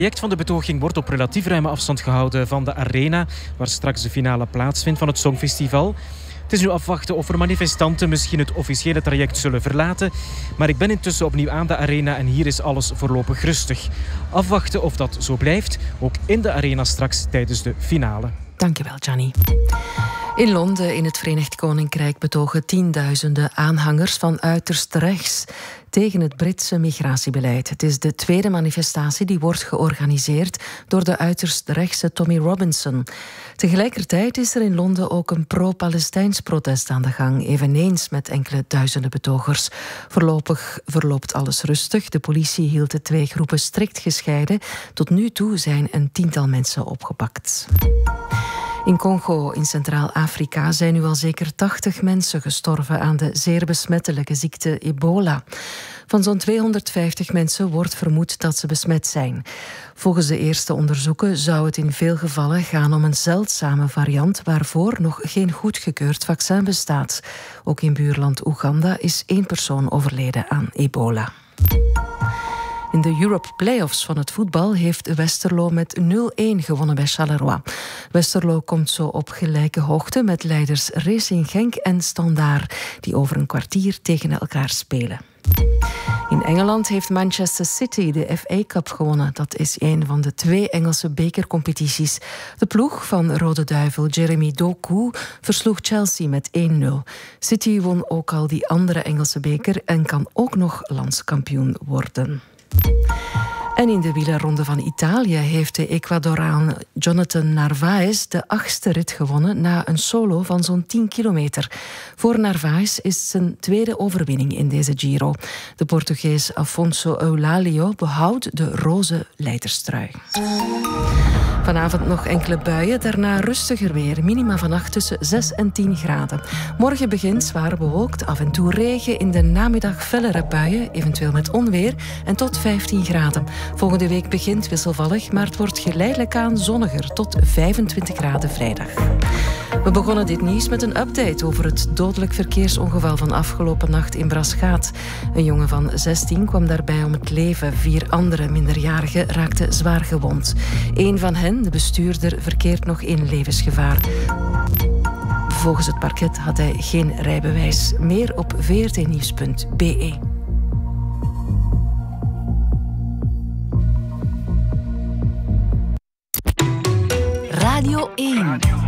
Het project van de betoging wordt op relatief ruime afstand gehouden van de arena, waar straks de finale plaatsvindt van het Songfestival. Het is nu afwachten of er manifestanten misschien het officiële traject zullen verlaten. Maar ik ben intussen opnieuw aan de arena en hier is alles voorlopig rustig. Afwachten of dat zo blijft, ook in de arena straks tijdens de finale. Dankjewel, Gianni. In Londen, in het Verenigd Koninkrijk, betogen tienduizenden aanhangers van uiterst rechts tegen het Britse migratiebeleid. Het is de tweede manifestatie die wordt georganiseerd door de uiterst rechtse Tommy Robinson. Tegelijkertijd is er in Londen ook een pro-Palestijns protest aan de gang, eveneens met enkele duizenden betogers. Voorlopig verloopt alles rustig. De politie hield de twee groepen strikt gescheiden. Tot nu toe zijn een tiental mensen opgepakt. In Congo, in Centraal-Afrika, zijn nu al zeker 80 mensen gestorven aan de zeer besmettelijke ziekte ebola. Van zo'n 250 mensen wordt vermoed dat ze besmet zijn. Volgens de eerste onderzoeken zou het in veel gevallen gaan om een zeldzame variant waarvoor nog geen goedgekeurd vaccin bestaat. Ook in buurland Oeganda is 1 persoon overleden aan ebola. In de Europe Playoffs van het voetbal heeft Westerlo met 0-1 gewonnen bij Charleroi. Westerlo komt zo op gelijke hoogte met leiders Racing Genk en Standaard, die over een kwartier tegen elkaar spelen. In Engeland heeft Manchester City de FA Cup gewonnen. Dat is een van de 2 Engelse bekercompetities. De ploeg van Rode Duivel Jeremy Doku versloeg Chelsea met 1-0. City won ook al die andere Engelse beker en kan ook nog landskampioen worden. En in de wielerronde van Italië heeft de Ecuadoraan Jonathan Narvaez de 8e rit gewonnen na een solo van zo'n 10 kilometer. Voor Narvaez is het zijn tweede overwinning in deze Giro. De Portugees Afonso Eulalio behoudt de roze leiderstrui. Vanavond nog enkele buien, daarna rustiger weer. Minima vannacht tussen 6 en 10 graden. Morgen begint zwaar bewolkt, af en toe regen. In de namiddag fellere buien, eventueel met onweer, en tot 15 graden. Volgende week begint wisselvallig, maar het wordt geleidelijk aan zonniger, tot 25 graden vrijdag. We begonnen dit nieuws met een update over het dodelijk verkeersongeval van afgelopen nacht in Braschaat. Een jongen van 16 kwam daarbij om het leven. 4 andere minderjarigen raakten zwaar gewond. 1 van hen, de bestuurder, verkeert nog in levensgevaar. Volgens het parket had hij geen rijbewijs. Meer op vrtnieuws.be. Radio 1.